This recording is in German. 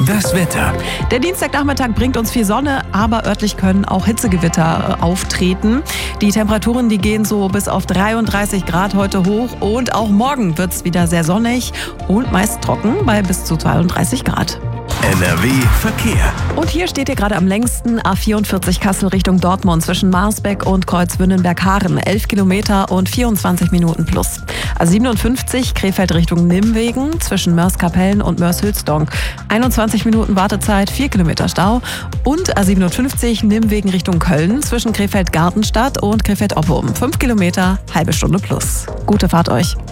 Das Wetter. Der Dienstagnachmittag bringt uns viel Sonne, aber örtlich können auch Hitzegewitter auftreten. Die Temperaturen, die gehen so bis auf 33 Grad heute hoch und auch morgen wird es wieder sehr sonnig und meist trocken bei bis zu 32 Grad. NRW Verkehr. Und hier steht ihr gerade am längsten A44 Kassel Richtung Dortmund zwischen Marsbeck und Kreuzwünnenberg-Haaren. 11 Kilometer und 24 Minuten plus. A57 Krefeld Richtung Nimwegen zwischen Mörs-Kapellen und Mörs-Hülsdonk. 21 Minuten Wartezeit, 4 Kilometer Stau. Und A57 Nimwegen Richtung Köln zwischen Krefeld-Gartenstadt und Krefeld-Oppum. 5 Kilometer, halbe Stunde plus. Gute Fahrt euch.